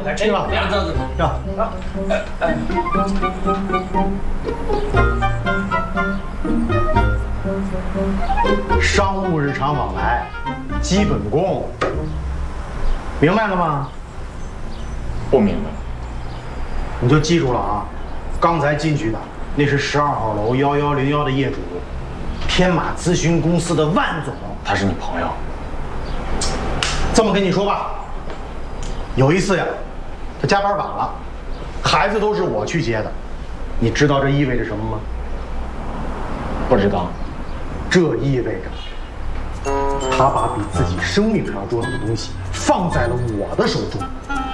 去吧，走。商务日常往来，基本功，明白了吗？ 不明白。 你就记住了啊！刚才进去的那是12号楼1101的业主，天马咨询公司的万总。 他是你朋友？ 这么跟你说吧，有一次呀，他加班晚了，孩子都是我去接的，你知道这意味着什么吗？ 不知道。 这意味着他把比自己生命还要重要的东西放在了我的手中。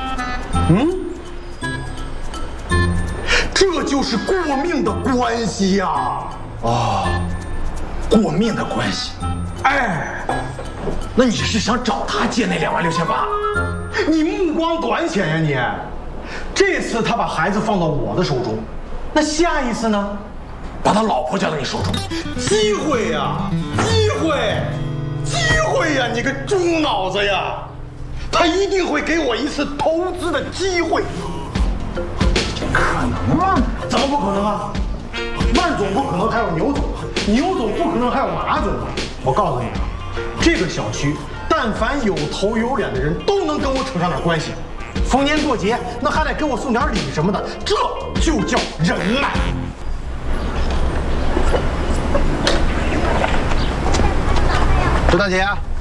这就是过命的关系呀！ 过命的关系。 哎， 那你是想找他借那26800？ 你目光短浅呀你！这次他把孩子放到我的手中，那下一次呢？ 把他老婆交到你手中。 机会呀，机会呀！你个猪脑子呀！他一定会给我一次投资的机会。 可能吗？ 怎么不可能啊？万总不可能还有牛总，牛总不可能还有马总啊！我告诉你啊，这个小区但凡有头有脸的人都能跟我扯上点关系。逢年过节那还得给我送点礼什么的，这就叫人脉。周大姐。